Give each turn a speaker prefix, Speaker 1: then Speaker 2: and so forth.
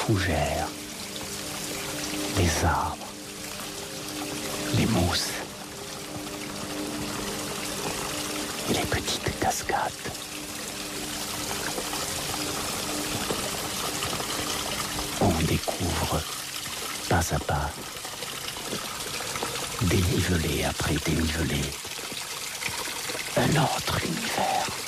Speaker 1: fougères, les arbres, les mousses et les petites cascades. On découvre pas à pas, dénivelé après dénivelé, un autre univers.